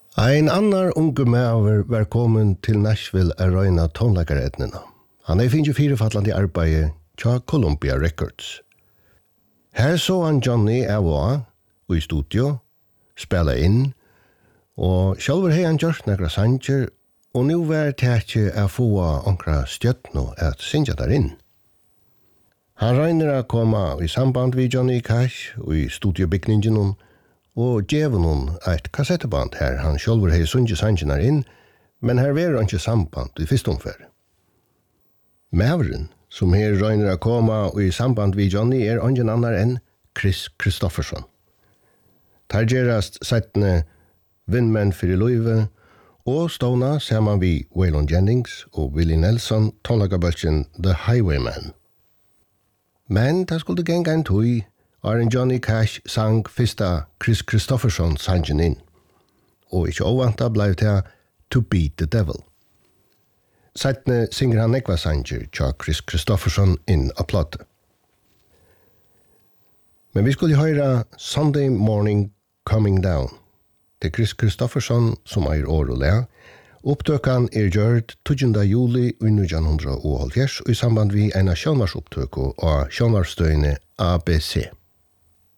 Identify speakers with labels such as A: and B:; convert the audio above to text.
A: Ein annar unge maver var kommen til Nashville a røyna tonleikaretnina. Han finnes 4 fallandi arbeid tja Columbia Records. Her så han Johnny av og i studio, spela inn, og sjálfur hei han gjort nekra sanger, og nu var tætje a få onkra stjøtno at syngja der inn. Han røyner a koma i samband vi Johnny Cash og i studiobygningen og djevnen eit kassetteband her han sjálfur hei syngja sangenar inn, men her var han ikke samband i fyrst omfær. Maveren, som her røyner a koma og i samband vi Johnny ingen annar enn Chris Kristofferson. Tar gerast settene Vindmenn fyrir Løyve, og ståna saman vi Waylon Jennings og Willie Nelson tonlagabølgen The Highwayman. Men det skulle genga en tøy, en Johnny Cash sang fyrsta Chris Kristofferson sangen inn, og ikkje ovanta blei til To Beat the Devil. Settene synger han nekva sanger tja Chris Kristofferson inn av plate. Men vi skulle høyra Sunday Morning Coming Down. Det Chris Kristofferson som år og lea. Opptøkan gjørt 2. juli 1970 og i samband vi en av sjånvarsopptøk og sjånvarstøyene ABC.